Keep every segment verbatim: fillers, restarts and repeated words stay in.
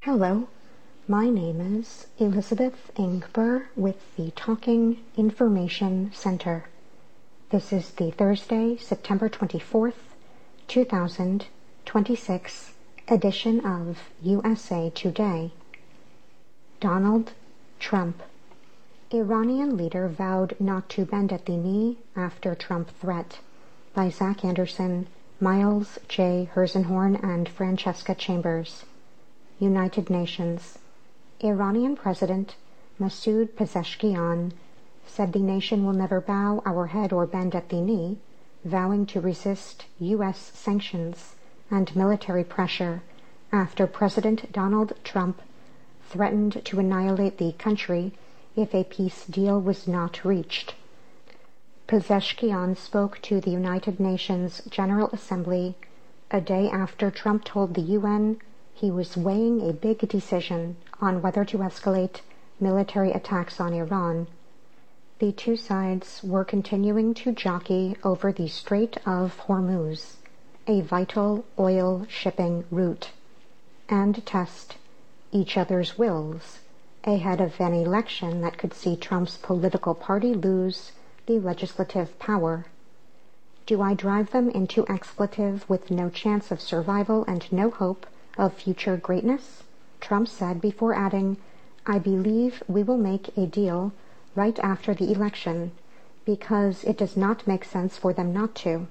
Hello, my name is Elizabeth Ingber with the Talking Information Center. This is the Thursday, September twenty-fourth, two thousand twenty-six edition of U S A Today. Donald Trump. Iranian leader vowed not to bend at the knee after Trump threat, by Zach Anderson, Miles J. Herzenhorn, and Francesca Chambers. United Nations. Iranian President Masoud Pezeshkian said the nation will never bow our head or bend at the knee, vowing to resist U S sanctions and military pressure after President Donald Trump threatened to annihilate the country if a peace deal was not reached. Pezeshkian spoke to the United Nations General Assembly a day after Trump told the U N he was weighing a big decision on whether to escalate military attacks on Iran. The two sides were continuing to jockey over the Strait of Hormuz, a vital oil shipping route, and test each other's wills ahead of an election that could see Trump's political party lose the legislative power. Do I drive them into expletive with no chance of survival and no hope of future greatness? Trump said before adding, I believe we will make a deal right after the election because it does not make sense for them not to.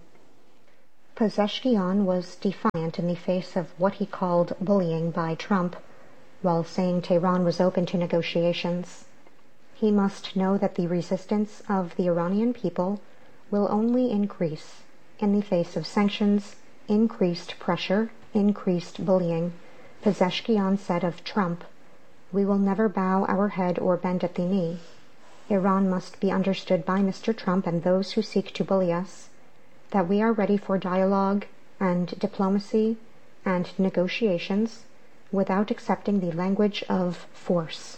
Pezeshkian was defiant in the face of what he called bullying by Trump, while saying Tehran was open to negotiations. He must know that the resistance of the Iranian people will only increase in the face of sanctions, increased pressure, increased bullying. Pezeshkian said of Trump, we will never bow our head or bend at the knee. Iran must be understood by Mister Trump and those who seek to bully us, that we are ready for dialogue and diplomacy and negotiations without accepting the language of force.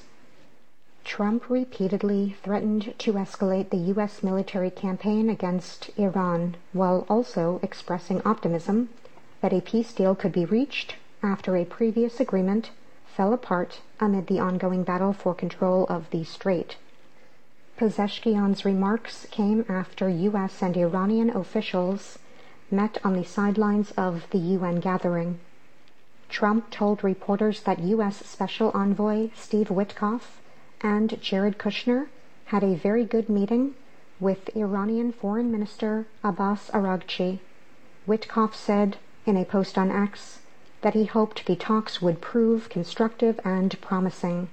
Trump repeatedly threatened to escalate the U S military campaign against Iran, while also expressing optimism that a peace deal could be reached after a previous agreement fell apart amid the ongoing battle for control of the strait. Pezeshkian's remarks came after U S and Iranian officials met on the sidelines of the U N gathering. Trump told reporters that U S Special Envoy Steve Witkoff and Jared Kushner had a very good meeting with Iranian Foreign Minister Abbas Araghchi. Witkoff said in a post on X that he hoped the talks would prove constructive and promising.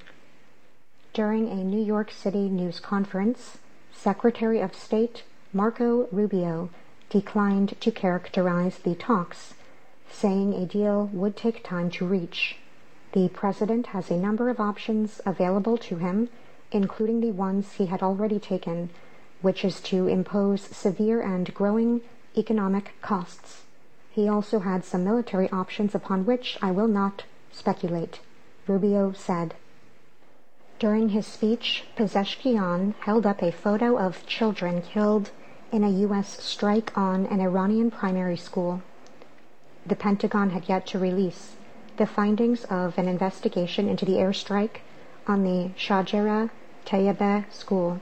During a New York City news conference, Secretary of State Marco Rubio declined to characterize the talks, saying a deal would take time to reach. The president has a number of options available to him, including the ones he had already taken, which is to impose severe and growing economic costs. He also had some military options upon which I will not speculate, Rubio said. During his speech, Pezeshkian held up a photo of children killed in a U S strike on an Iranian primary school. The Pentagon had yet to release the findings of an investigation into the airstrike on the Shajara Tayyibeh school.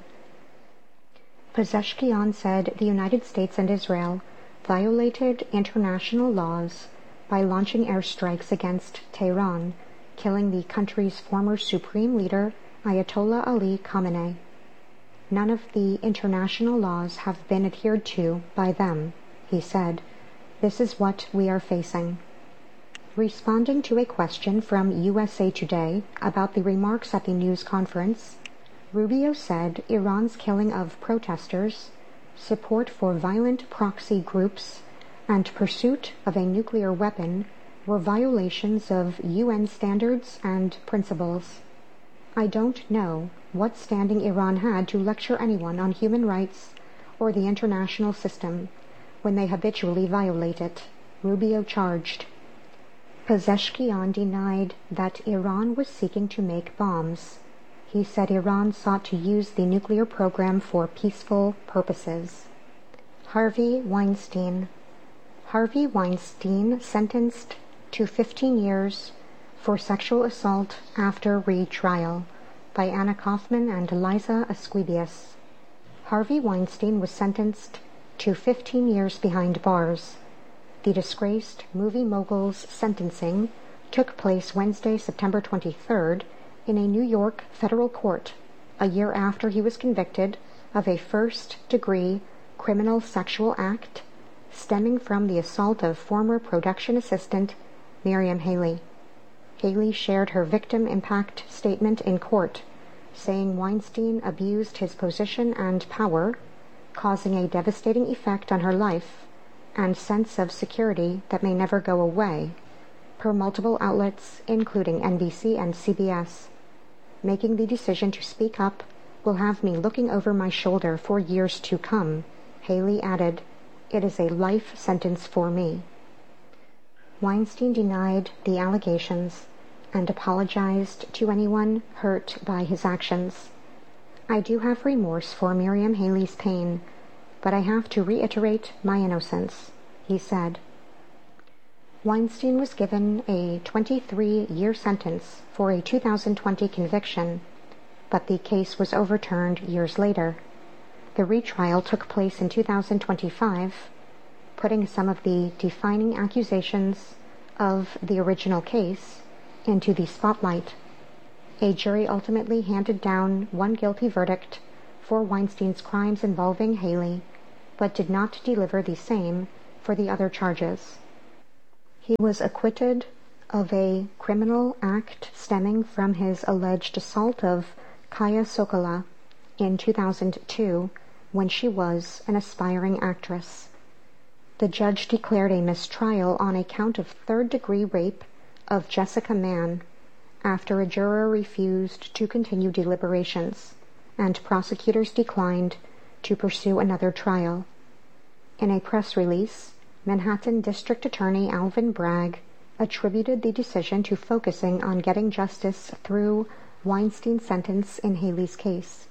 Pezeshkian said the United States and Israel violated international laws by launching airstrikes against Tehran, killing the country's former supreme leader, Ayatollah Ali Khamenei. None of the international laws have been adhered to by them, he said. This is what we are facing. Responding to a question from U S A Today about the remarks at the news conference, Rubio said Iran's killing of protesters, support for violent proxy groups, and pursuit of a nuclear weapon were violations of U N standards and principles. I don't know what standing Iran had to lecture anyone on human rights or the international system when they habitually violate it, Rubio charged. Pezeshkian denied that Iran was seeking to make bombs. He said Iran sought to use the nuclear program for peaceful purposes. Harvey Weinstein. Harvey Weinstein, sentenced to fifteen years for sexual assault after retrial by Anna Kaufman and Eliza Asclepius. Harvey Weinstein was sentenced to fifteen years behind bars. The disgraced movie mogul's sentencing took place Wednesday, September twenty-third, in a New York federal court, a year after he was convicted of a first-degree criminal sexual act stemming from the assault of former production assistant Miriam Haley. Haley shared her victim impact statement in court, saying Weinstein abused his position and power, causing a devastating effect on her life and sense of security that may never go away, per multiple outlets, including N B C and C B S. Making the decision to speak up will have me looking over my shoulder for years to come, Haley added. It is a life sentence for me. Weinstein denied the allegations and apologized to anyone hurt by his actions. I do have remorse for Miriam Haley's pain, but I have to reiterate my innocence, he said. Weinstein was given a twenty-three-year sentence for a two thousand twenty conviction, but the case was overturned years later. The retrial took place in two thousand twenty-five, putting some of the defining accusations of the original case into the spotlight. A jury ultimately handed down one guilty verdict for Weinstein's crimes involving Haley, but did not deliver the same for the other charges. He was acquitted of a criminal act stemming from his alleged assault of Kaya Sokolow in two thousand two, when she was an aspiring actress. The judge declared a mistrial on a count of third-degree rape of Jessica Mann after a juror refused to continue deliberations, and prosecutors declined to pursue another trial. In a press release, Manhattan District Attorney Alvin Bragg attributed the decision to focusing on getting justice through Weinstein's sentence in Haley's case.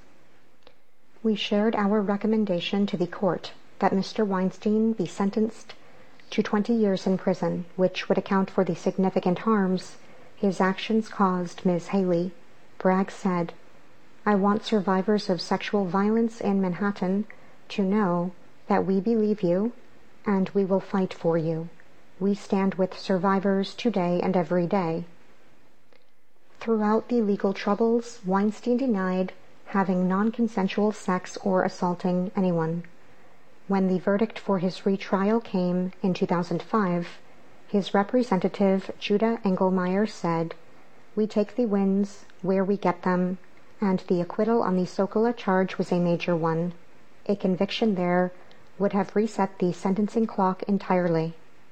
We shared our recommendation to the court that Mister Weinstein be sentenced to twenty years in prison, which would account for the significant harms his actions caused Miz Haley. Bragg said, I want survivors of sexual violence in Manhattan to know that we believe you and we will fight for you. We stand with survivors today and every day. Throughout the legal troubles, Weinstein denied having non-consensual sex or assaulting anyone. When the verdict for his retrial came in two thousand five, his representative Judah Engelmeyer said, We take the wins where we get them, and the acquittal on the Sokolow charge was a major one. A conviction there would have reset the sentencing clock entirely.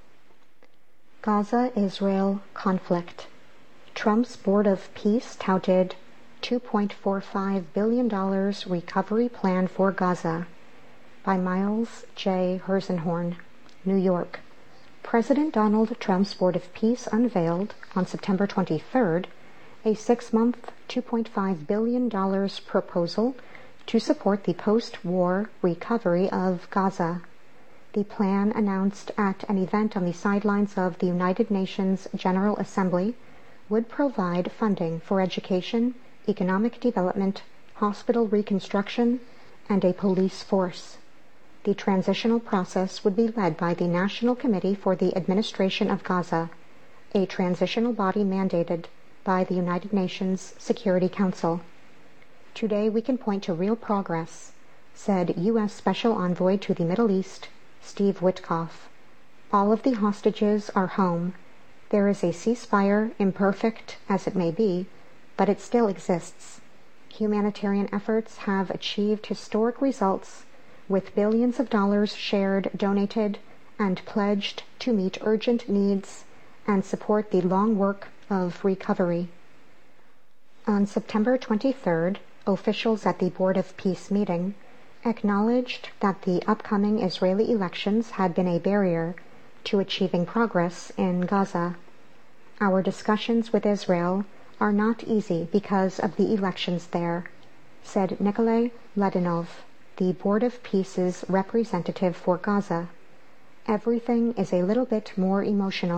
Gaza-Israel conflict. Trump's Board of Peace touted two point four five billion dollars recovery plan for Gaza. By Miles J. Herzenhorn, New York. President Donald Trump's Board of Peace unveiled on September twenty-third a six-month, two point five billion dollars proposal to support the post-war recovery of Gaza. The plan, announced at an event on the sidelines of the United Nations General Assembly, would provide funding for education, economic development, hospital reconstruction, and a police force. The transitional process would be led by the National Committee for the Administration of Gaza, a transitional body mandated by the United Nations Security Council. Today we can point to real progress, said U S Special Envoy to the Middle East, Steve Witkoff. All of the hostages are home. There is a ceasefire, imperfect as it may be, but it still exists. Humanitarian efforts have achieved historic results, with billions of dollars shared, donated, and pledged to meet urgent needs and support the long work of recovery. On September twenty-third, officials at the Board of Peace meeting acknowledged that the upcoming Israeli elections had been a barrier to achieving progress in Gaza. Our discussions with Israel are not easy because of the elections there, said Nikolai Ledinov, the Board of Peace's representative for Gaza. Everything is a little bit more emotional,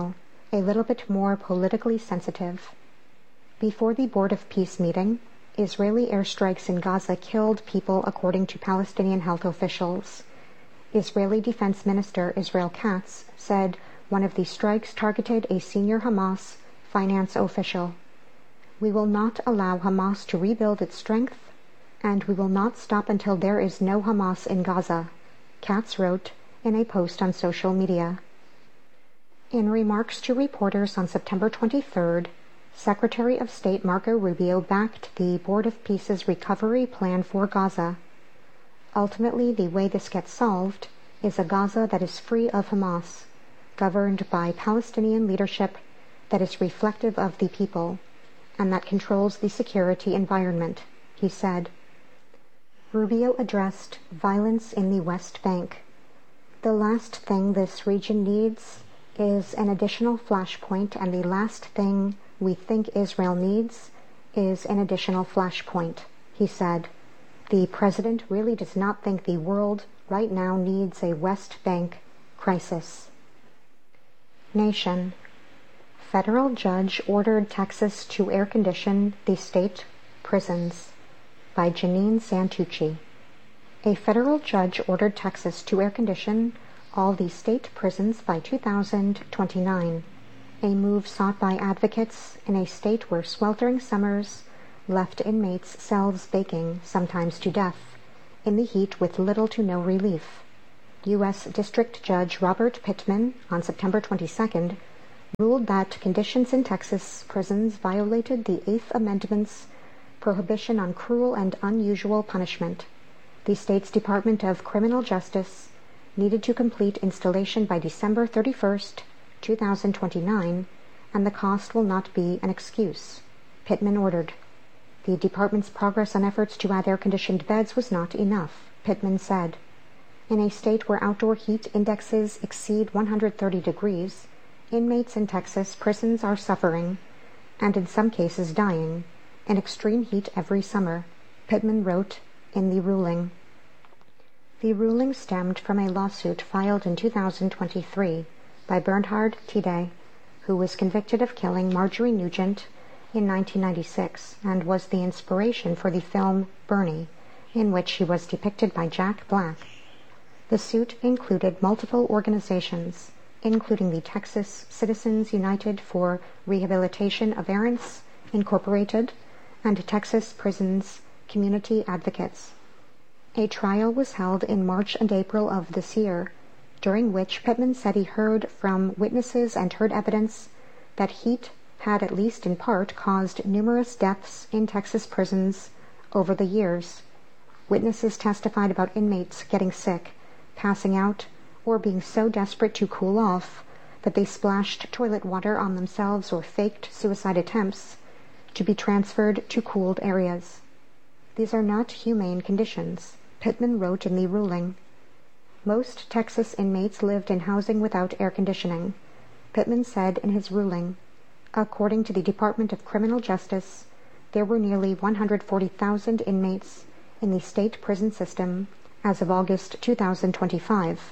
a little bit more politically sensitive. Before the Board of Peace meeting, Israeli airstrikes in Gaza killed people, according to Palestinian health officials. Israeli Defense Minister Israel Katz said one of the strikes targeted a senior Hamas finance official. "We will not allow Hamas to rebuild its strength, and we will not stop until there is no Hamas in Gaza," Katz wrote in a post on social media. In remarks to reporters on September twenty-third, Secretary of State Marco Rubio backed the Board of Peace's recovery plan for Gaza. Ultimately, the way this gets solved is a Gaza that is free of Hamas, governed by Palestinian leadership that is reflective of the people, and that controls the security environment, he said. Rubio addressed violence in the West Bank. "The last thing this region needs is an additional flashpoint, and the last thing we think Israel needs is an additional flashpoint," he said. The president really does not think the world right now needs a West Bank crisis. Nation. Federal judge ordered Texas to air condition the state prisons, by Janine Santucci. A federal judge ordered Texas to air condition all the state prisons by two thousand twenty-nine, a move sought by advocates in a state where sweltering summers left inmates' cells baking, sometimes to death, in the heat with little to no relief. U S District Judge Robert Pittman, on September twenty-second, ruled that conditions in Texas prisons violated the Eighth Amendment's prohibition on cruel and unusual punishment. The state's Department of Criminal Justice needed to complete installation by December thirty-first, two thousand twenty-nine, and the cost will not be an excuse, Pittman ordered. The department's progress on efforts to add air-conditioned beds was not enough, Pittman said. In a state where outdoor heat indexes exceed one hundred thirty degrees, inmates in Texas prisons are suffering, and in some cases dying, in extreme heat every summer, Pittman wrote in the ruling. The ruling stemmed from a lawsuit filed in two thousand twenty-three by Bernhard Tide, who was convicted of killing Marjorie Nugent in nineteen ninety-six and was the inspiration for the film Bernie, in which he was depicted by Jack Black. The suit included multiple organizations, including the Texas Citizens United for Rehabilitation of Errants, Incorporated, and Texas Prisons Community Advocates. A trial was held in March and April of this year, during which Pittman said he heard from witnesses and heard evidence that heat had at least in part caused numerous deaths in Texas prisons over the years. Witnesses testified about inmates getting sick, passing out, or being so desperate to cool off that they splashed toilet water on themselves or faked suicide attempts to be transferred to cooled areas. These are not humane conditions, Pittman wrote in the ruling. Most Texas inmates lived in housing without air conditioning, Pittman said in his ruling. According to the Department of Criminal Justice, there were nearly one hundred forty thousand inmates in the state prison system as of August two thousand twenty-five.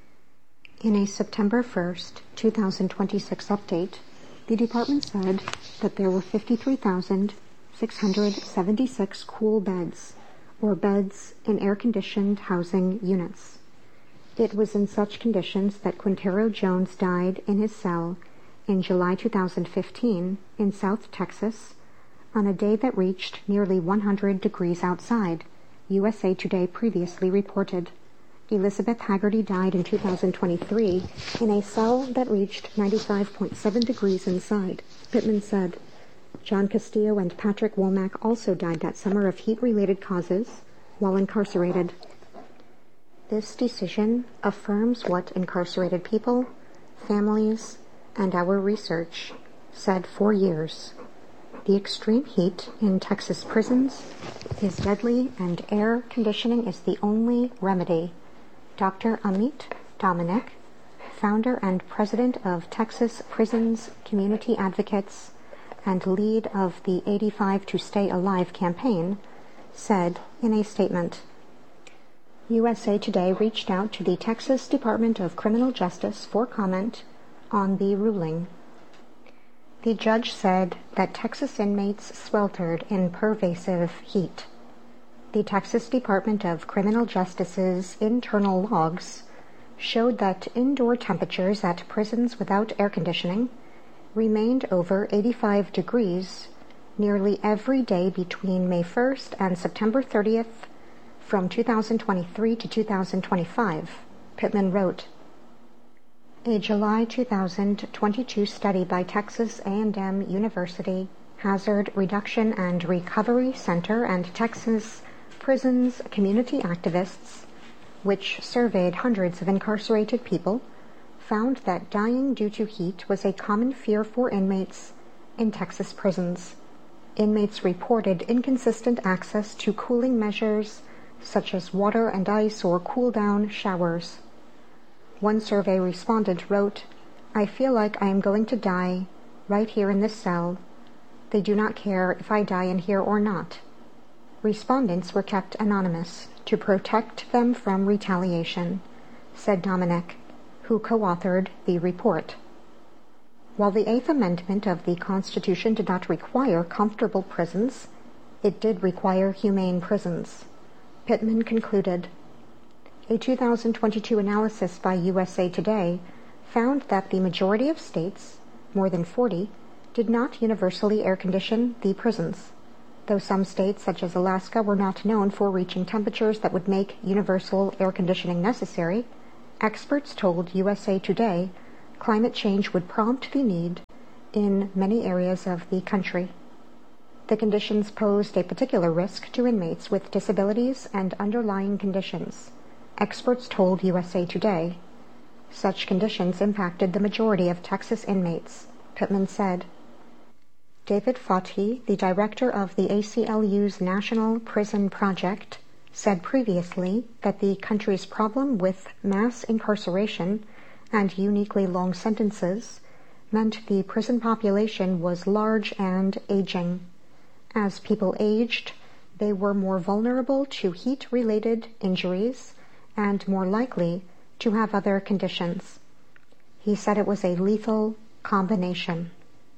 In a September first, two thousand twenty-six update, the department said that there were fifty-three thousand six hundred seventy-six cool beds, or beds in air-conditioned housing units. It was in such conditions that Quintero Jones died in his cell in July two thousand fifteen in South Texas on a day that reached nearly one hundred degrees outside, U S A Today previously reported. Elizabeth Haggerty died in two thousand twenty-three in a cell that reached ninety-five point seven degrees inside, Pittman said. John Castillo and Patrick Womack also died that summer of heat-related causes while incarcerated. This decision affirms what incarcerated people, families, and our research said for years. The extreme heat in Texas prisons is deadly, and air conditioning is the only remedy. Doctor Amit Dominic, founder and president of Texas Prisons Community Advocates and lead of the eighty-five to Stay Alive campaign, said in a statement, U S A Today reached out to the Texas Department of Criminal Justice for comment on the ruling. The judge said that Texas inmates sweltered in pervasive heat. The Texas Department of Criminal Justice's internal logs showed that indoor temperatures at prisons without air conditioning remained over eighty-five degrees nearly every day between May first and September thirtieth from two thousand twenty-three to two thousand twenty-five, Pittman wrote. A July two thousand twenty-two study by Texas A and M University Hazard Reduction and Recovery Center and Texas Prisons community activists, which surveyed hundreds of incarcerated people, found that dying due to heat was a common fear for inmates in Texas prisons. Inmates reported inconsistent access to cooling measures such as water and ice or cool-down showers. One survey respondent wrote, "I feel like I am going to die right here in this cell. They do not care if I die in here or not." Respondents were kept anonymous to protect them from retaliation, said Dominic, who co-authored the report. While the Eighth Amendment of the Constitution did not require comfortable prisons, it did require humane prisons. Pittman concluded. A two thousand twenty-two analysis by U S A Today found that the majority of states, more than forty, did not universally air condition the prisons. Though some states, such as Alaska, were not known for reaching temperatures that would make universal air conditioning necessary, experts told U S A Today climate change would prompt the need in many areas of the country. The conditions posed a particular risk to inmates with disabilities and underlying conditions, experts told U S A Today. Such conditions impacted the majority of Texas inmates, Pittman said. David Fathi, the director of the A C L U's National Prison Project, said previously that the country's problem with mass incarceration and uniquely long sentences meant the prison population was large and aging. As people aged, they were more vulnerable to heat-related injuries and more likely to have other conditions. He said it was a lethal combination.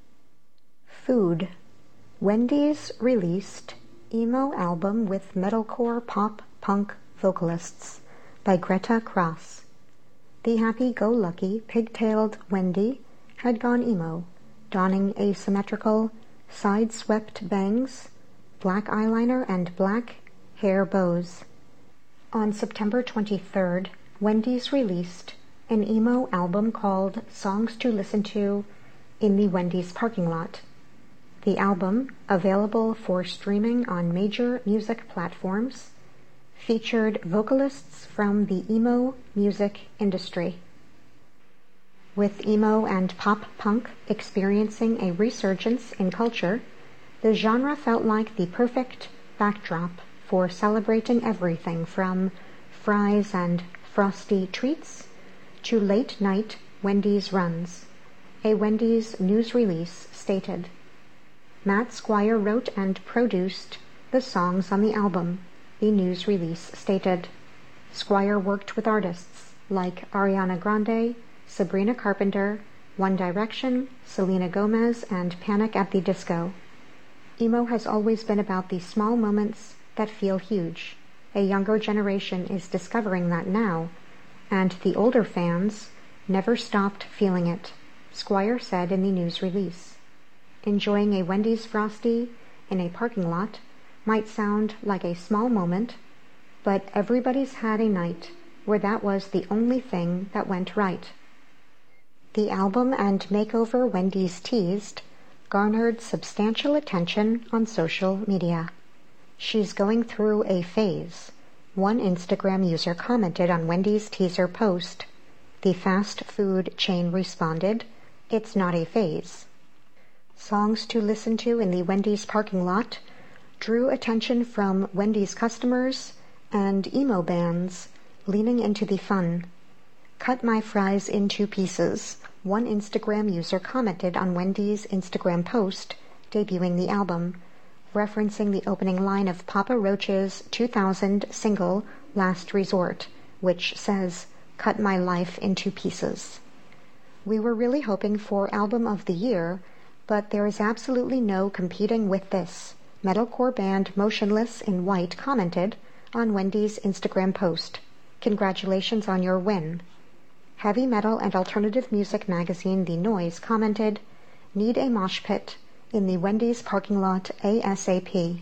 Food. Wendy's released emo album with metalcore pop-punk vocalists by Greta Cross. The happy-go-lucky, pigtailed Wendy had gone emo, donning asymmetrical, side-swept bangs, black eyeliner, and black hair bows. On September twenty-third, Wendy's released an emo album called Songs to Listen to in the Wendy's Parking Lot. The album, available for streaming on major music platforms, featured vocalists from the emo music industry. With emo and pop-punk experiencing a resurgence in culture, the genre felt like the perfect backdrop for celebrating everything from fries and frosty treats to late-night Wendy's runs. A Wendy's news release stated, Matt Squire wrote and produced the songs on the album, the news release stated. Squire worked with artists like Ariana Grande, Sabrina Carpenter, One Direction, Selena Gomez, and Panic at the Disco. Emo has always been about the small moments that feel huge. A younger generation is discovering that now, and the older fans never stopped feeling it, Squire said in the news release. Enjoying a Wendy's Frosty in a parking lot might sound like a small moment, but everybody's had a night where that was the only thing that went right. The album and makeover Wendy's teased garnered substantial attention on social media. She's going through a phase, one Instagram user commented on Wendy's teaser post. The fast food chain responded, "It's not a phase." Songs to Listen to in the Wendy's Parking Lot drew attention from Wendy's customers and emo bands leaning into the fun. Cut my fries into pieces, one Instagram user commented on Wendy's Instagram post debuting the album, referencing the opening line of Papa Roach's two thousand single Last Resort, which says, "Cut my life into pieces." We were really hoping for Album of the Year, But there is absolutely no competing with this, metalcore band Motionless in White commented on Wendy's Instagram post. Congratulations on your win. Heavy metal and alternative music magazine The Noise commented, need a mosh pit in the Wendy's parking lot ASAP.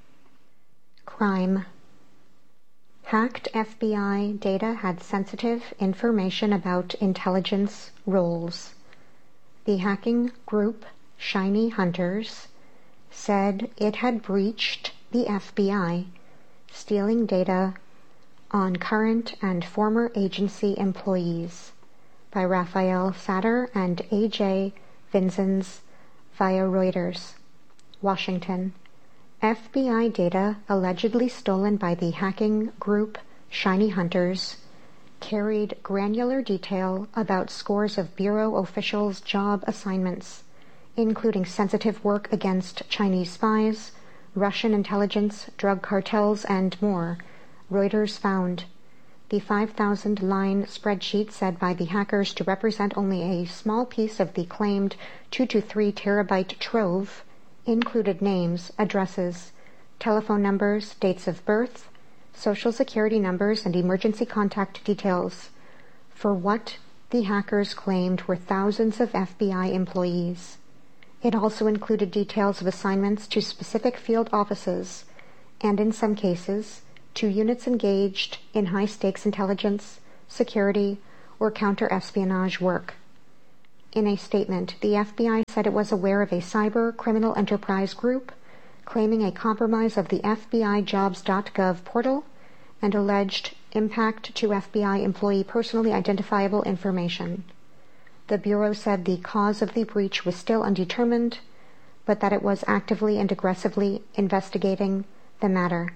Crime. Hacked F B I data had sensitive information about intelligence roles. The hacking group Shiny Hunters said it had breached the F B I, stealing data on current and former agency employees by Raphael Satter and A J Vinzens via Reuters. Washington. F B I data allegedly stolen by the hacking group Shiny Hunters carried granular detail about scores of Bureau officials' job assignments, including sensitive work against Chinese spies, Russian intelligence, drug cartels, and more, Reuters found. The five thousand line spreadsheet said by the hackers to represent only a small piece of the claimed two to three terabyte trove included names, addresses, telephone numbers, dates of birth, social security numbers, and emergency contact details for what the hackers claimed were thousands of F B I employees. It also included details of assignments to specific field offices, and in some cases, to units engaged in high-stakes intelligence, security, or counter-espionage work. In a statement, the F B I said it was aware of a cyber criminal enterprise group claiming a compromise of the F B I jobs dot gov portal and alleged impact to F B I employee personally identifiable information. The Bureau said the cause of the breach was still undetermined, but that it was actively and aggressively investigating the matter.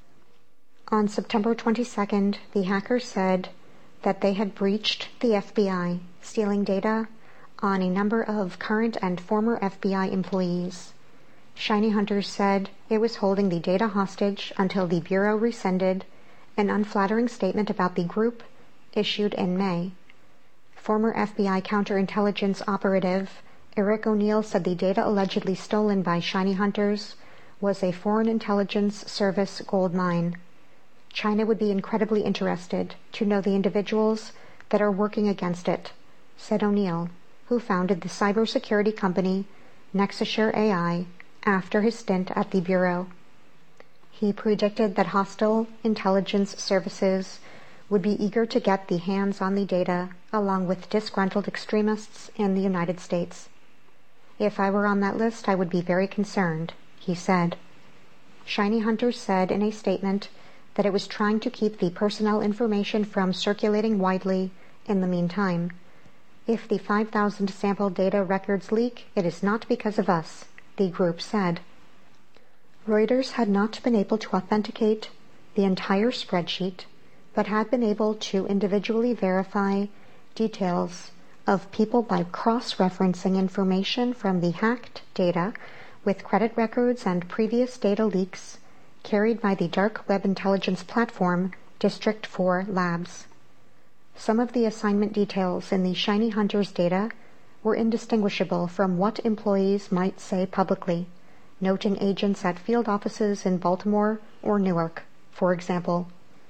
On September twenty-second, the hackers said that they had breached the F B I, stealing data on a number of current and former F B I employees. Shiny Hunters said it was holding the data hostage until the Bureau rescinded an unflattering statement about the group issued in May. Former F B I counterintelligence operative Eric O'Neill said the data allegedly stolen by Shiny Hunters was a Foreign Intelligence Service gold mine. China would be incredibly interested to know the individuals that are working against it, said O'Neill, who founded the cybersecurity company Nexashare A I after his stint at the Bureau. He predicted that hostile intelligence services would be eager to get the hands on the data along with disgruntled extremists in the United States. If I were on that list, I would be very concerned, he said. Shiny Hunters said in a statement that it was trying to keep the personnel information from circulating widely in the meantime. If the five thousand sample data records leak, it is not because of us, the group said. Reuters had not been able to authenticate the entire spreadsheet, but had been able to individually verify details of people by cross-referencing information from the hacked data with credit records and previous data leaks carried by the dark web intelligence platform District four Labs. Some of the assignment details in the Shiny Hunters data were indistinguishable from what employees might say publicly, noting agents at field offices in Baltimore or Newark, for example.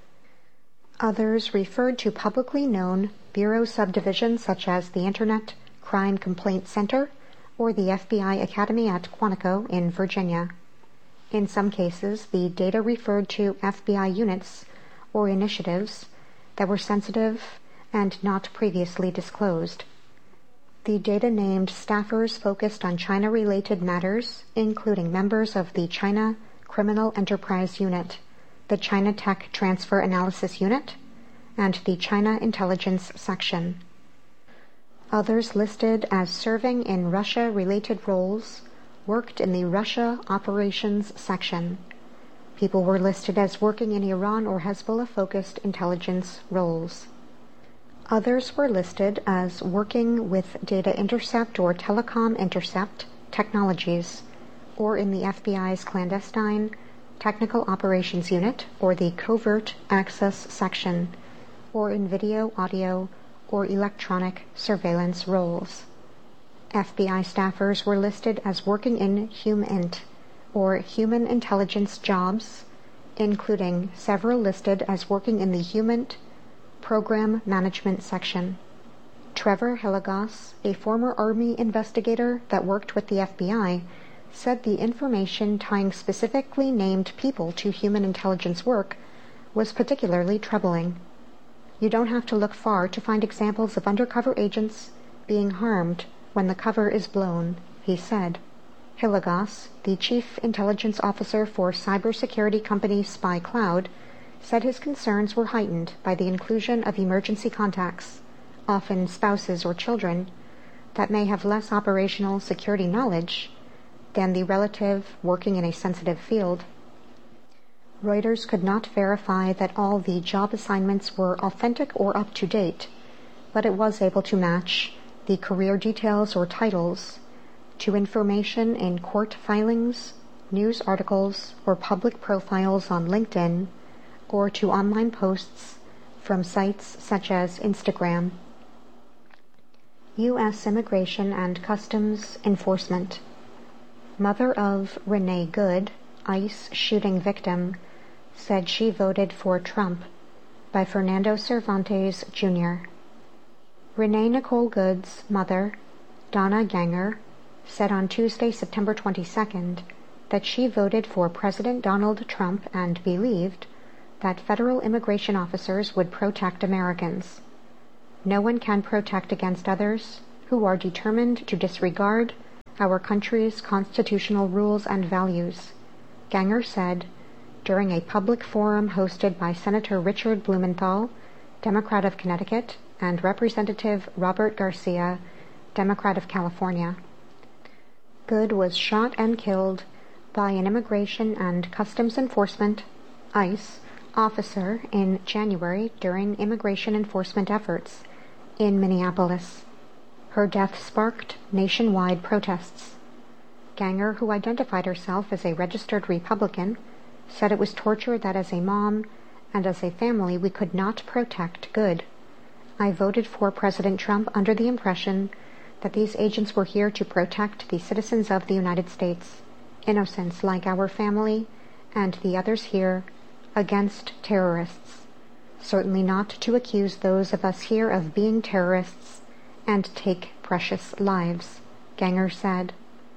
Others referred to publicly known Bureau subdivisions such as the Internet Crime Complaint Center or the F B I Academy at Quantico in Virginia. In some cases, the data referred to F B I units or initiatives that were sensitive and not previously disclosed. The data named staffers focused on China-related matters, including members of the China Criminal Enterprise Unit, the China Tech Transfer Analysis Unit, and the China Intelligence Section. Others listed as serving in Russia-related roles worked in the Russia Operations Section. People were listed as working in Iran or Hezbollah-focused intelligence roles. Others were listed as working with data intercept or telecom intercept technologies, or in the F B I's clandestine Technical Operations Unit, or the Covert Access Section, or in video, audio, or electronic surveillance roles. F B I staffers were listed as working in HumInt, or Human Intelligence jobs, including several listed as working in the HumInt Program Management section. Trevor Hilligoss, a former Army investigator that worked with the F B I, said the information tying specifically named people to human intelligence work was particularly troubling. You don't have to look far to find examples of undercover agents being harmed when the cover is blown, he said. Hilligoss, the chief intelligence officer for cybersecurity company SpyCloud, said his concerns were heightened by the inclusion of emergency contacts, often spouses or children, that may have less operational security knowledge than the relative working in a sensitive field. Reuters could not verify that all the job assignments were authentic or up to date, but it was able to match the career details or titles to information in court filings, news articles, or public profiles on LinkedIn, or to online posts from sites such as Instagram. U S Immigration and Customs Enforcement. Mother of Renee Good, ICE shooting victim, said she voted for Trump, by Fernando Cervantes, Junior Renee Nicole Good's mother, Donna Ganger, said on Tuesday, September twenty-second, that she voted for President Donald Trump and believed that federal immigration officers would protect Americans. No one can protect against others who are determined to disregard our country's constitutional rules and values, Ganger said during a public forum hosted by Senator Richard Blumenthal, Democrat of Connecticut, and Representative Robert Garcia, Democrat of California. Good was shot and killed by an Immigration and Customs Enforcement, ICE, officer in January during immigration enforcement efforts in Minneapolis. Her death sparked nationwide protests. Ganger, who identified herself as a registered Republican, said it was torture that as a mom and as a family we could not protect Good. I voted for President Trump under the impression that these agents were here to protect the citizens of the United States, innocents like our family and the others here, against terrorists. Certainly not to accuse those of us here of being terrorists and take precious lives, Ganger said.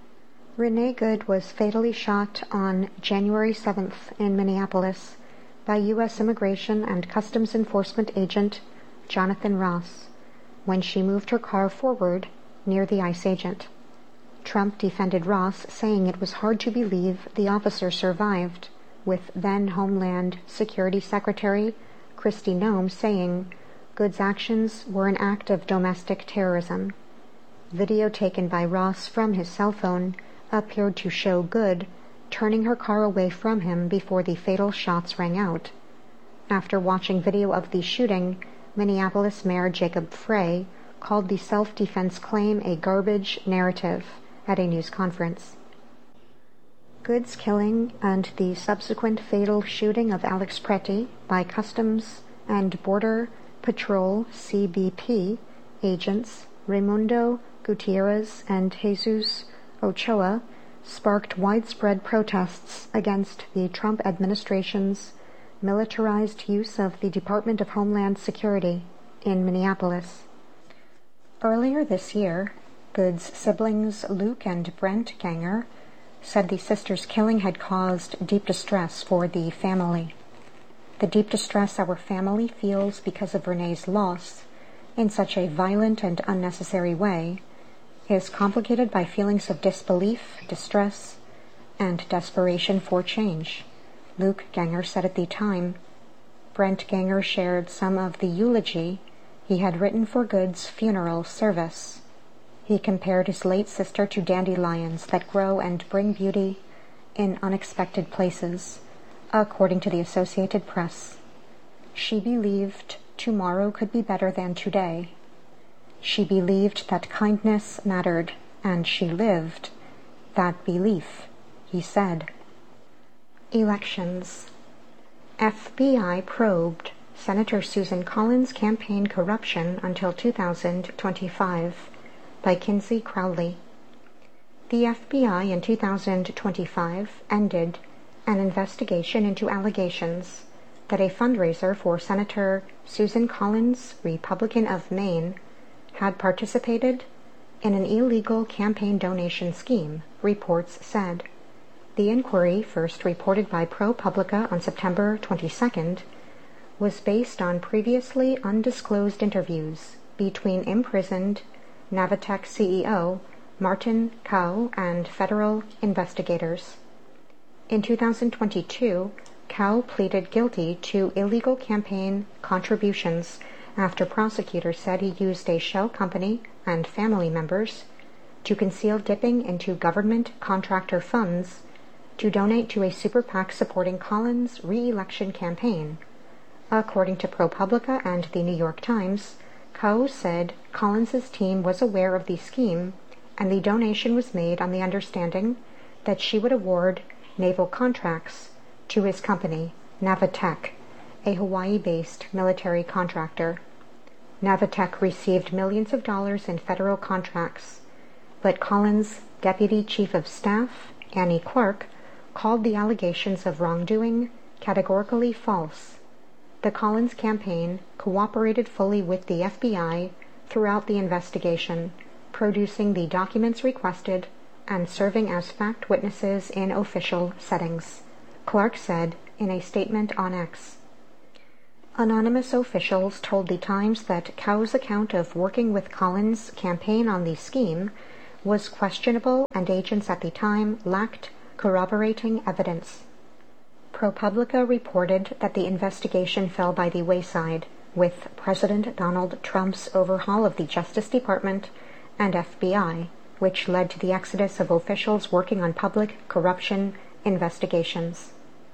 Renee Good was fatally shot on January seventh in Minneapolis by U S Immigration and Customs Enforcement agent Jonathan Ross when she moved her car forward near the ICE agent. Trump defended Ross, saying it was hard to believe the officer survived, with then Homeland Security Secretary Kristi Noem saying Good's actions were an act of domestic terrorism. Video taken by Ross from his cell phone appeared to show Good turning her car away from him before the fatal shots rang out. After watching video of the shooting, Minneapolis Mayor Jacob Frey called the self-defense claim a garbage narrative at a news conference. Good's killing and the subsequent fatal shooting of Alex Preti by Customs and Border Patrol C B P agents Raimundo Gutierrez and Jesus Ochoa sparked widespread protests against the Trump administration's militarized use of the Department of Homeland Security in Minneapolis. Earlier this year, Good's siblings Luke and Brent Ganger said the sisters' killing had caused deep distress for the family. The deep distress our family feels because of Renee's loss in such a violent and unnecessary way is complicated by feelings of disbelief, distress, and desperation for change, Luke Ganger said at the time. Brent Ganger shared some of the eulogy he had written for Good's funeral service. He compared his late sister to dandelions that grow and bring beauty in unexpected places, according to the Associated Press. She believed tomorrow could be better than today. She believed that kindness mattered, and she lived that belief, he said. Elections. F B I probed Senator Susan Collins' campaign corruption until two thousand twenty-five by Kinsey Crowley. The F B I in two thousand twenty-five ended an investigation into allegations that a fundraiser for Senator Susan Collins, Republican of Maine, had participated in an illegal campaign donation scheme, reports said. The inquiry, first reported by ProPublica on September twenty-second, was based on previously undisclosed interviews between imprisoned Navitec C E O Martin Kao and federal investigators. In two thousand twenty-two, Kao pleaded guilty to illegal campaign contributions after prosecutors said he used a shell company and family members to conceal dipping into government contractor funds to donate to a super PAC supporting Collins' re-election campaign. According to ProPublica and the New York Times, Kao said Collins' team was aware of the scheme and the donation was made on the understanding that she would award naval contracts to his company, Navitec, a Hawaii-based military contractor. Navitec received millions of dollars in federal contracts, but Collins' Deputy Chief of Staff, Annie Clark, called the allegations of wrongdoing categorically false. The Collins campaign cooperated fully with the F B I throughout the investigation, producing the documents requested and serving as fact witnesses in official settings, Clark said in a statement on X. Anonymous officials told the Times that Kao's account of working with Collins' campaign on the scheme was questionable and agents at the time lacked corroborating evidence. ProPublica reported that the investigation fell by the wayside, with President Donald Trump's overhaul of the Justice Department and F B I, which led to the exodus of officials working on public corruption investigations.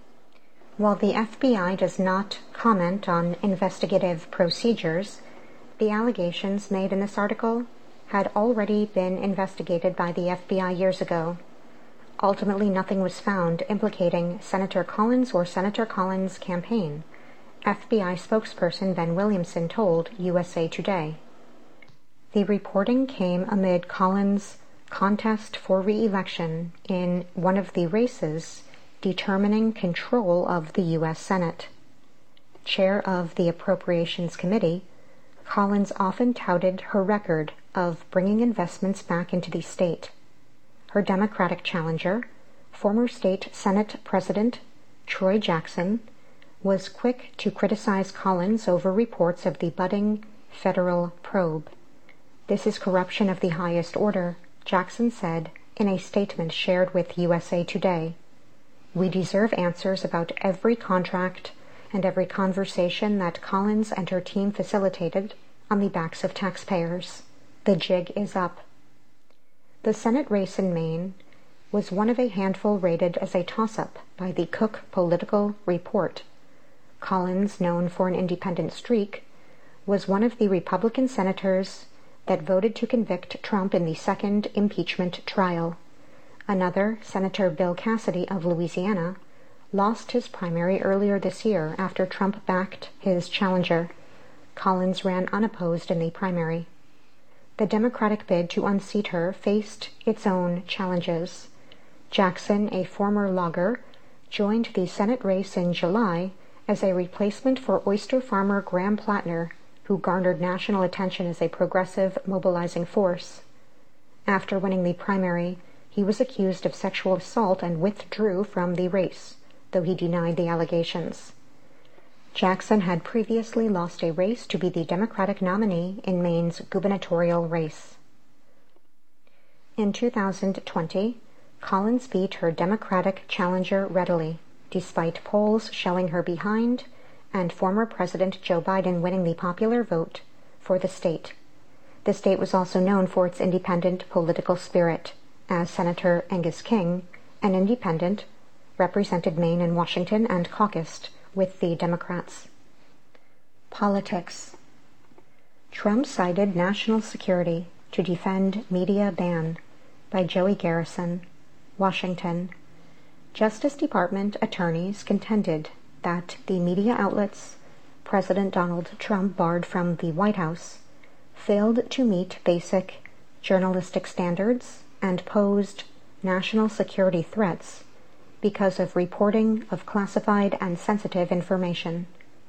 While the F B I does not comment on investigative procedures, the allegations made in this article had already been investigated by the F B I years ago. Ultimately, nothing was found implicating Senator Collins or Senator Collins' campaign, F B I spokesperson Ben Williamson told U S A Today. The reporting came amid Collins' contest for re-election in one of the races determining control of the U S Senate. Chair of the Appropriations Committee, Collins often touted her record of bringing investments back into the state. Her Democratic challenger, former state Senate President Troy Jackson, was quick to criticize Collins over reports of the budding federal probe. "This is corruption of the highest order," Jackson said in a statement shared with U S A Today. "We deserve answers about every contract and every conversation that Collins and her team facilitated on the backs of taxpayers. The jig is up." The Senate race in Maine was one of a handful rated as a toss-up by the Cook Political Report. Collins, known for an independent streak, was one of the Republican senators that voted to convict Trump in the second impeachment trial. Another, Senator Bill Cassidy of Louisiana, lost his primary earlier this year after Trump backed his challenger. Collins ran unopposed in the primary. The Democratic bid to unseat her faced its own challenges. Jackson, a former logger, joined the Senate race in July as a replacement for oyster farmer Graham Plattner, who garnered national attention as a progressive mobilizing force. After winning the primary, he was accused of sexual assault and withdrew from the race, though he denied the allegations. Jackson had previously lost a race to be the Democratic nominee in Maine's gubernatorial race. In two thousand twenty, Collins beat her Democratic challenger readily, despite polls showing her behind and former President Joe Biden winning the popular vote for the state. The state was also known for its independent political spirit, as Senator Angus King, an independent, represented Maine and Washington and caucused with the Democrats. Politics. Trump cited national security to defend media ban, by Joey Garrison, Washington. Justice Department attorneys contended that the media outlets President Donald Trump barred from the White House failed to meet basic journalistic standards and posed national security threats because of reporting of classified and sensitive information.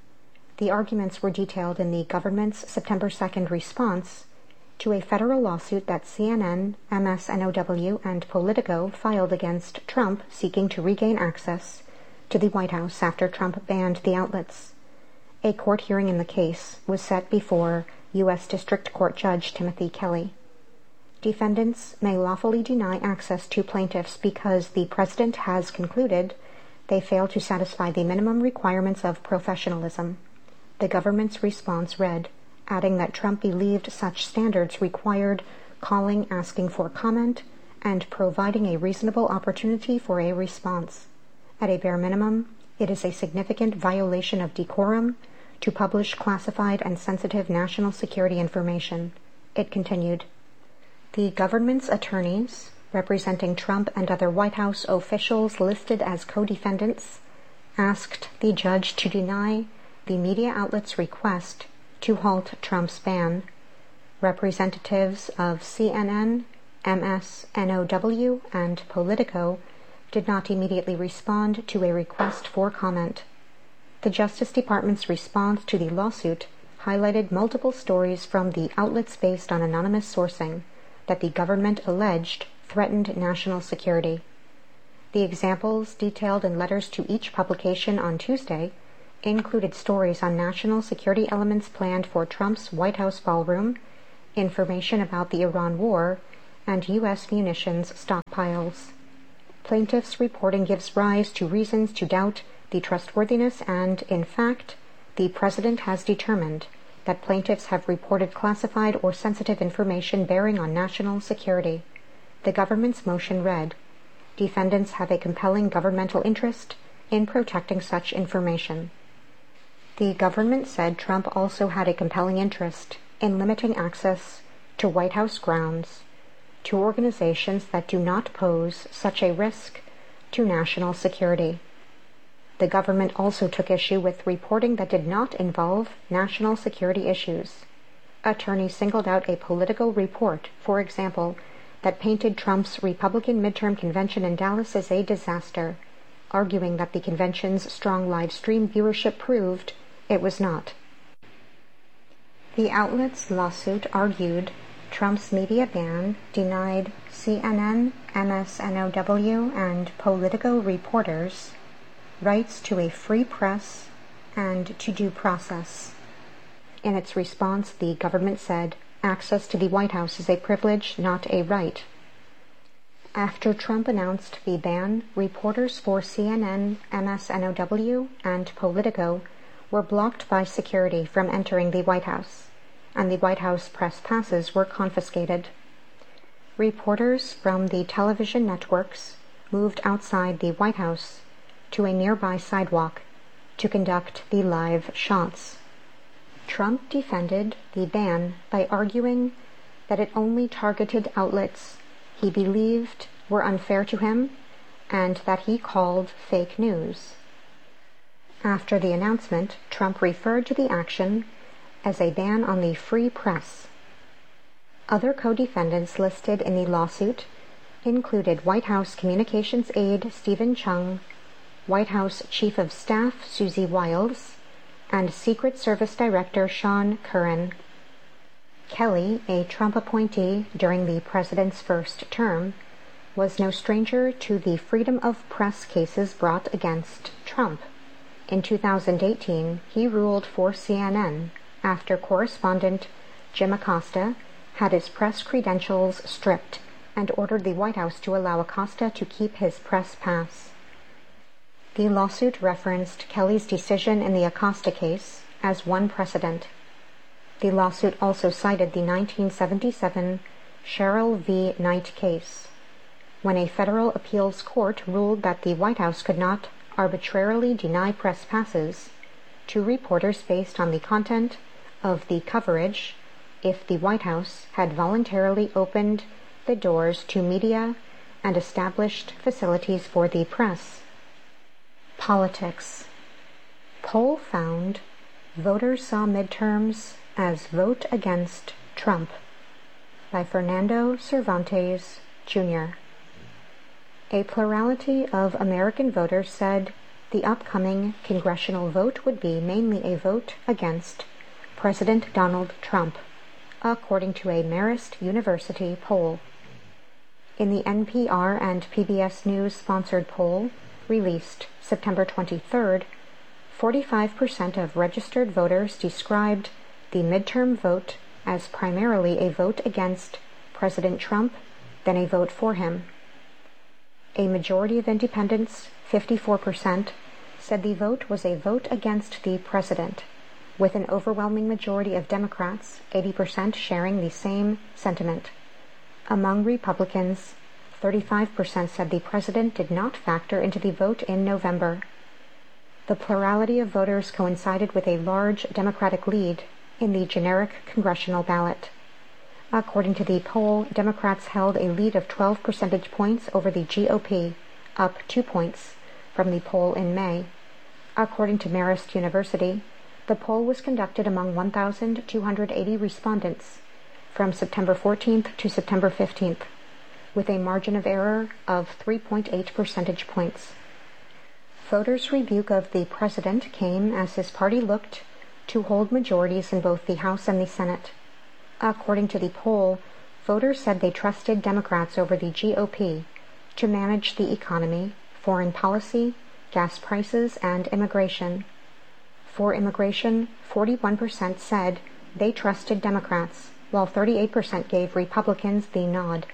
The arguments were detailed in the government's September second response to a federal lawsuit that C N N, M S N O W, and Politico filed against Trump seeking to regain access to the White House after Trump banned the outlets. A court hearing in the case was set before U S District Court Judge Timothy Kelly. Defendants may lawfully deny access to plaintiffs because the president has concluded they fail to satisfy the minimum requirements of professionalism. The government's response read, adding that Trump believed such standards required calling, asking for comment, and providing a reasonable opportunity for a response. At a bare minimum, it is a significant violation of decorum to publish classified and sensitive national security information. It continued. The government's attorneys, representing Trump and other White House officials listed as co-defendants, asked the judge to deny the media outlet's request to halt Trump's ban. Representatives of C N N, M S N O W, and Politico did not immediately respond to a request for comment. The Justice Department's response to the lawsuit highlighted multiple stories from the outlets based on anonymous sourcing that the government alleged threatened national security. The examples detailed in letters to each publication on Tuesday included stories on national security elements planned for Trump's White House ballroom, information about the Iran war, and U S munitions stockpiles. Plaintiffs' reporting gives rise to reasons to doubt the trustworthiness and, in fact, the president has determined that plaintiffs have reported classified or sensitive information bearing on national security. The government's motion read, defendants have a compelling governmental interest in protecting such information. The government said Trump also had a compelling interest in limiting access to White House grounds to organizations that do not pose such a risk to national security. The government also took issue with reporting that did not involve national security issues. Attorneys singled out a Politico report, for example, that painted Trump's Republican midterm convention in Dallas as a disaster, arguing that the convention's strong live stream viewership proved it was not. The outlet's lawsuit argued Trump's media ban denied C N N, M S N O W, and Politico reporters rights to a free press and to due process. In its response, the government said access to the White House is a privilege, not a right. After Trump announced the ban, reporters for C N N, M S N O W, and Politico were blocked by security from entering the White House, and the White House press passes were confiscated. Reporters from the television networks moved outside the White House to a nearby sidewalk to conduct the live shots. Trump defended the ban by arguing that it only targeted outlets he believed were unfair to him and that he called fake news. After the announcement, Trump referred to the action as a ban on the free press. Other co-defendants listed in the lawsuit included White House communications aide Stephen Chung, White House Chief of Staff Susie Wiles, and Secret Service Director Sean Curran. Kelly, a Trump appointee during the president's first term, was no stranger to the freedom of press cases brought against Trump. In two thousand eighteen, he ruled for C N N after correspondent Jim Acosta had his press credentials stripped and ordered the White House to allow Acosta to keep his press pass. The lawsuit referenced Kelly's decision in the Acosta case as one precedent. The lawsuit also cited the nineteen seventy-seven Sherrill v. Knight case, when a federal appeals court ruled that the White House could not arbitrarily deny press passes to reporters based on the content of the coverage if the White House had voluntarily opened the doors to media and established facilities for the press. Politics. Poll found voters saw midterms as vote against Trump. by Fernando Cervantes, Junior A plurality of American voters said the upcoming congressional vote would be mainly a vote against President Donald Trump, according to a Marist University poll. In the N P R and P B S News-sponsored poll, released September twenty-third, forty-five percent of registered voters described the midterm vote as primarily a vote against President Trump than a vote for him. A majority of independents, fifty-four percent, said the vote was a vote against the president, with an overwhelming majority of Democrats, eighty percent, sharing the same sentiment. Among Republicans, thirty-five percent said the president did not factor into the vote in November. The plurality of voters coincided with a large Democratic lead in the generic congressional ballot. According to the poll, Democrats held a lead of twelve percentage points over the G O P, up two points from the poll in May. According to Marist University, the poll was conducted among one thousand two hundred eighty respondents from September fourteenth to September fifteenth, with a margin of error of three point eight percentage points. Voters' rebuke of the president came as his party looked to hold majorities in both the House and the Senate. According to the poll, voters said they trusted Democrats over the G O P to manage the economy, foreign policy, gas prices, and immigration. For immigration, forty-one percent said they trusted Democrats, while thirty-eight percent gave Republicans the nod.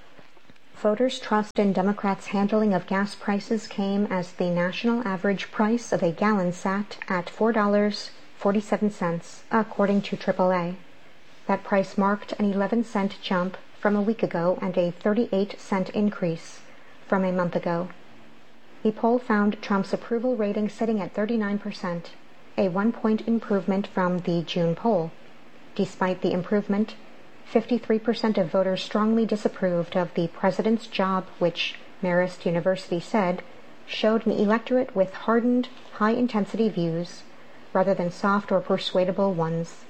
Voters' trust in Democrats' handling of gas prices came as the national average price of a gallon sat at four dollars and forty-seven cents, according to triple A. That price marked an eleven cent jump from a week ago and a thirty-eight cent increase from a month ago. The poll found Trump's approval rating sitting at thirty-nine percent, a one-point improvement from the June poll. Despite the improvement, fifty-three percent of voters strongly disapproved of the president's job, which Marist University said showed an electorate with hardened, high-intensity views rather than soft or persuadable ones.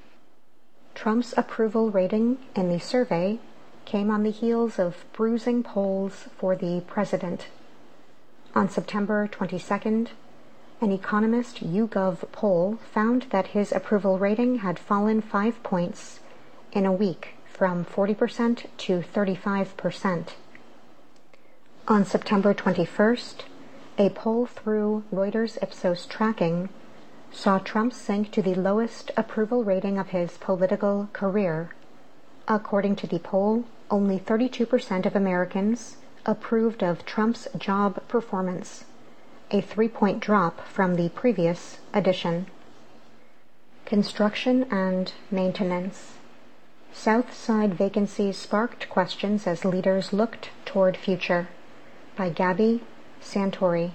Trump's approval rating in the survey came on the heels of bruising polls for the president. On September twenty-second, an Economist YouGov poll found that his approval rating had fallen five points in a week, from forty percent to thirty-five percent. On September twenty-first, a poll through Reuters Ipsos tracking saw Trump sink to the lowest approval rating of his political career. According to the poll, only thirty-two percent of Americans approved of Trump's job performance, a three-point drop from the previous edition. Construction and maintenance. South Side vacancies sparked questions as leaders looked toward future, by Gabby Santori.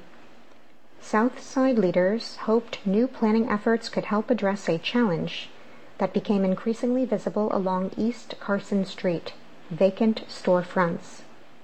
South Side leaders hoped new planning efforts could help address a challenge that became increasingly visible along East Carson Street, vacant storefronts.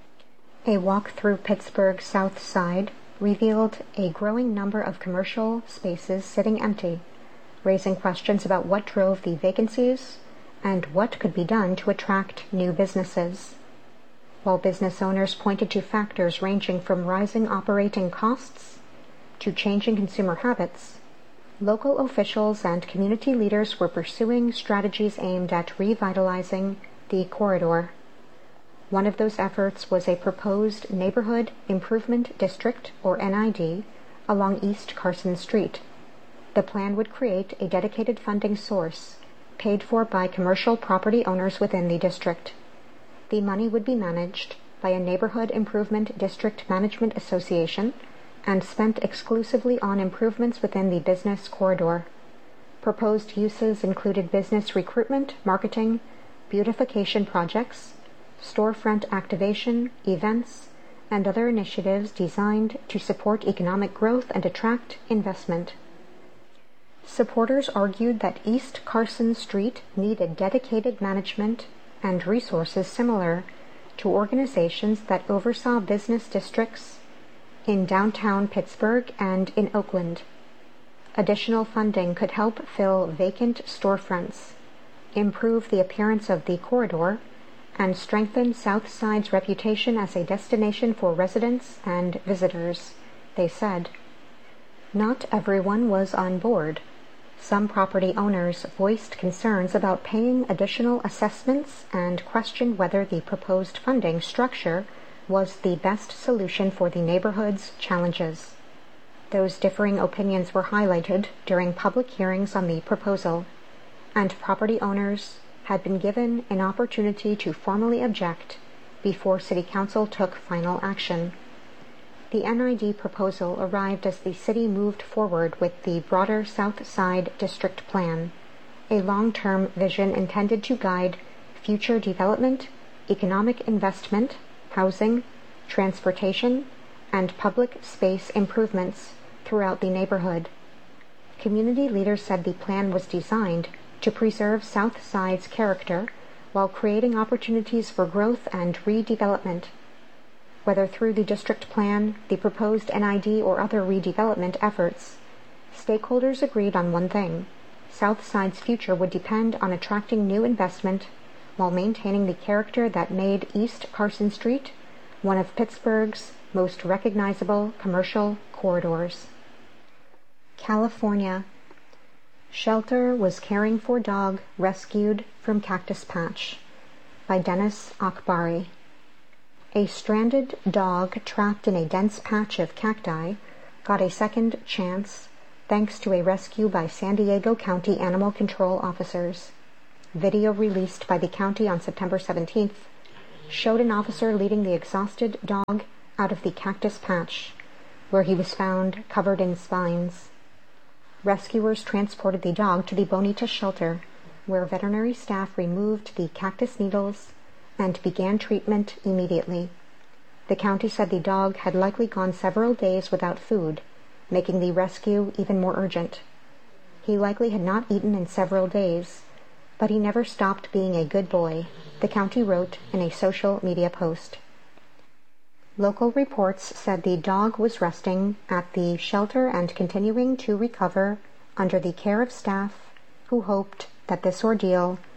A walk through Pittsburgh's South Side revealed a growing number of commercial spaces sitting empty, raising questions about what drove the vacancies and what could be done to attract new businesses. While business owners pointed to factors ranging from rising operating costs to changing consumer habits, local officials and community leaders were pursuing strategies aimed at revitalizing the corridor. One of those efforts was a proposed Neighborhood Improvement District, or N I D, along East Carson Street. The plan would create a dedicated funding source, paid for by commercial property owners within the district. The money would be managed by a Neighborhood Improvement District Management Association and spent exclusively on improvements within the business corridor. Proposed uses included business recruitment, marketing, beautification projects, storefront activation, events, and other initiatives designed to support economic growth and attract investment. Supporters argued that East Carson Street needed dedicated management and resources similar to organizations that oversaw business districts in downtown Pittsburgh and in Oakland. Additional funding could help fill vacant storefronts, improve the appearance of the corridor, and strengthen Southside's reputation as a destination for residents and visitors, they said. Not everyone was on board. Some property owners voiced concerns about paying additional assessments and questioned whether the proposed funding structure was the best solution for the neighborhood's challenges. Those differing opinions were highlighted during public hearings on the proposal, and property owners had been given an opportunity to formally object before City Council took final action. The N I D proposal arrived as the city moved forward with the broader South Side District Plan, a long-term vision intended to guide future development, economic investment, housing, transportation, and public space improvements throughout the neighborhood. Community leaders said the plan was designed to preserve South Side's character while creating opportunities for growth and redevelopment. Whether through the district plan, the proposed N I D, or other redevelopment efforts, stakeholders agreed on one thing: South Side's future would depend on attracting new investment while maintaining the character that made East Carson Street one of Pittsburgh's most recognizable commercial corridors. California. Shelter was caring for dog rescued from cactus patch by Dennis Akbari. A stranded dog trapped in a dense patch of cacti got a second chance thanks to a rescue by San Diego County Animal Control officers. Video released by the county on September seventeenth showed an officer leading the exhausted dog out of the cactus patch, where he was found covered in spines. Rescuers transported the dog to the Bonita shelter, where veterinary staff removed the cactus needles and began treatment immediately. The county said the dog had likely gone several days without food, making the rescue even more urgent. He likely had not eaten in several days, but he never stopped being a good boy, the county wrote in a social media post. Local reports said the dog was resting at the shelter and continuing to recover under the care of staff who hoped that this ordeal